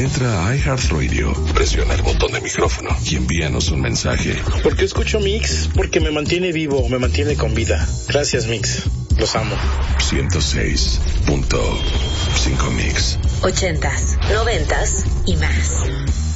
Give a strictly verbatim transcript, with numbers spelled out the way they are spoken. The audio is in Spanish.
Entra a iHeartRadio, presiona el botón de micrófono y envíanos un mensaje. ¿Por qué escucho Mix? Porque me mantiene vivo, me mantiene con vida. Gracias, Mix. Los amo. ciento seis punto cinco Mix. Ochentas, noventas y más.